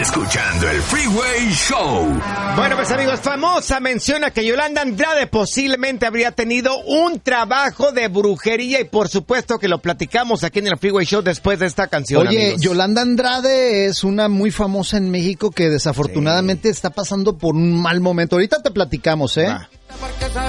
Escuchando el Freeway Show. Bueno, pues amigos, famosa menciona que Yolanda Andrade posiblemente habría tenido un trabajo de brujería y por supuesto que lo platicamos aquí en el Freeway Show después de esta canción. Oye, amigos. Yolanda Andrade es una muy famosa en México que desafortunadamente está pasando por un mal momento. Ahorita te platicamos, ¿eh? Va.